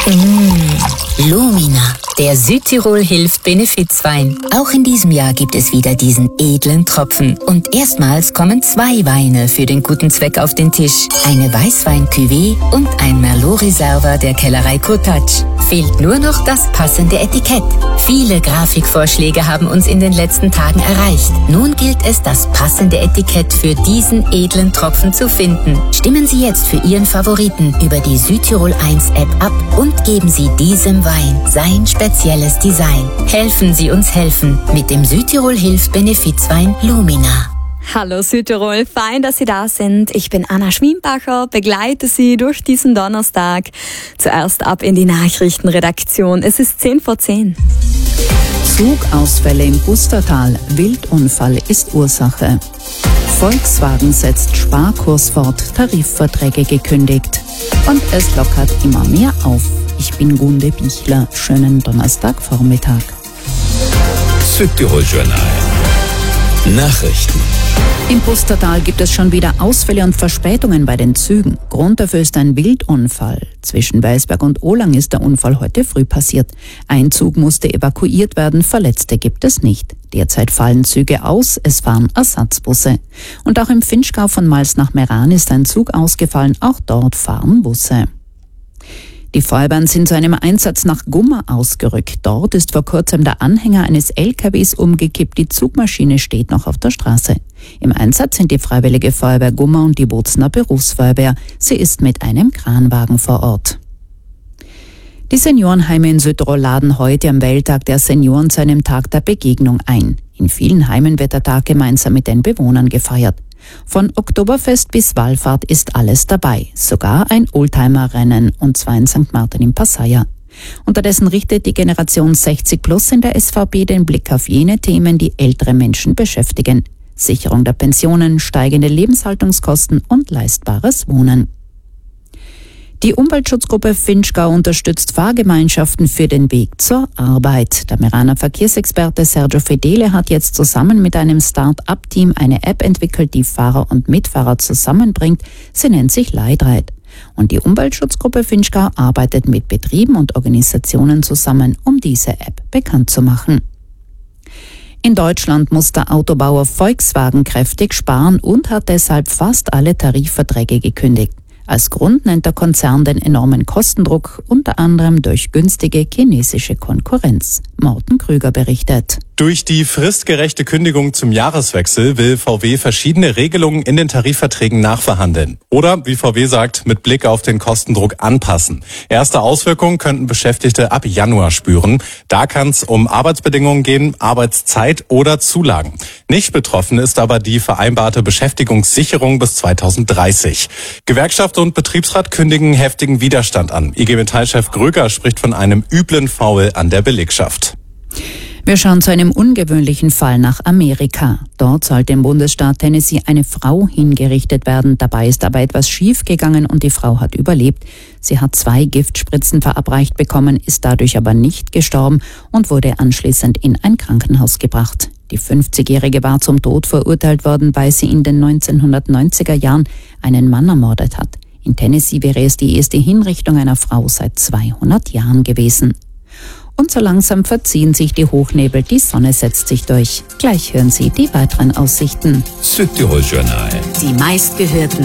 Lumina, der Südtirol hilft Benefizwein. Auch in diesem Jahr gibt es wieder diesen edlen Tropfen. Und erstmals kommen 2 Weine für den guten Zweck auf den Tisch. Eine Weißwein-Cuvée und ein Merlot-Reserva der Kellerei Cottage. Fehlt nur noch das passende Etikett. Viele Grafikvorschläge haben uns in den letzten Tagen erreicht. Nun gilt es, das passende Etikett für diesen edlen Tropfen zu finden. Stimmen Sie jetzt für Ihren Favoriten über die Südtirol 1 App ab und geben Sie diesem Wein sein spezielles Design. Helfen Sie uns helfen mit dem Südtirol Hilft Benefizwein Lumina. Hallo Südtirol, fein, dass Sie da sind. Ich bin Anna Schmienbacher, begleite Sie durch diesen Donnerstag. Zuerst ab in die Nachrichtenredaktion. Es ist 10:10. Zugausfälle im Pustertal. Wildunfall ist Ursache. Volkswagen setzt Sparkurs fort, Tarifverträge gekündigt. Und es lockert immer mehr auf. Ich bin Gunde Bichler. Schönen Donnerstagvormittag. Südtirol Journal. Nachrichten. Im Pustertal gibt es schon wieder Ausfälle und Verspätungen bei den Zügen. Grund dafür ist ein Wildunfall. Zwischen Weisberg und Ohlang ist der Unfall heute früh passiert. Ein Zug musste evakuiert werden, Verletzte gibt es nicht. Derzeit fallen Züge aus, es fahren Ersatzbusse. Und auch im Finchgau von Mals nach Meran ist ein Zug ausgefallen, auch dort fahren Busse. Die Feuerwehren sind zu einem Einsatz nach Gummer ausgerückt. Dort ist vor kurzem der Anhänger eines LKWs umgekippt. Die Zugmaschine steht noch auf der Straße. Im Einsatz sind die Freiwillige Feuerwehr Gummer und die Bozener Berufsfeuerwehr. Sie ist mit einem Kranwagen vor Ort. Die Seniorenheime in Südtirol laden heute am Welttag der Senioren zu einem Tag der Begegnung ein. In vielen Heimen wird der Tag gemeinsam mit den Bewohnern gefeiert. Von Oktoberfest bis Wallfahrt ist alles dabei, sogar ein Oldtimer-Rennen, und zwar in St. Martin im Passaier. Unterdessen richtet die Generation 60 plus in der SVP den Blick auf jene Themen, die ältere Menschen beschäftigen. Sicherung der Pensionen, steigende Lebenshaltungskosten und leistbares Wohnen. Die Umweltschutzgruppe Finchgau unterstützt Fahrgemeinschaften für den Weg zur Arbeit. Der Meraner Verkehrsexperte Sergio Fedele hat jetzt zusammen mit einem Start-up-Team eine App entwickelt, die Fahrer und Mitfahrer zusammenbringt. Sie nennt sich Leitride. Und die Umweltschutzgruppe Finchgau arbeitet mit Betrieben und Organisationen zusammen, um diese App bekannt zu machen. In Deutschland muss der Autobauer Volkswagen kräftig sparen und hat deshalb fast alle Tarifverträge gekündigt. Als Grund nennt der Konzern den enormen Kostendruck, unter anderem durch günstige chinesische Konkurrenz. Morten Krüger berichtet. Durch die fristgerechte Kündigung zum Jahreswechsel will VW verschiedene Regelungen in den Tarifverträgen nachverhandeln. Oder, wie VW sagt, mit Blick auf den Kostendruck anpassen. Erste Auswirkungen könnten Beschäftigte ab Januar spüren. Da kann es um Arbeitsbedingungen gehen, Arbeitszeit oder Zulagen. Nicht betroffen ist aber die vereinbarte Beschäftigungssicherung bis 2030. Gewerkschaft und Betriebsrat kündigen heftigen Widerstand an. IG Metall-Chef Gröger spricht von einem üblen Foul an der Belegschaft. Wir schauen zu einem ungewöhnlichen Fall nach Amerika. Dort sollte im Bundesstaat Tennessee eine Frau hingerichtet werden. Dabei ist aber etwas schiefgegangen und die Frau hat überlebt. Sie hat 2 Giftspritzen verabreicht bekommen, ist dadurch aber nicht gestorben und wurde anschließend in ein Krankenhaus gebracht. Die 50-Jährige war zum Tod verurteilt worden, weil sie in den 1990er Jahren einen Mann ermordet hat. In Tennessee wäre es die erste Hinrichtung einer Frau seit 200 Jahren gewesen. Und so langsam verziehen sich die Hochnebel, die Sonne setzt sich durch. Gleich hören Sie die weiteren Aussichten. Südtirol Journal. Die meistgehörten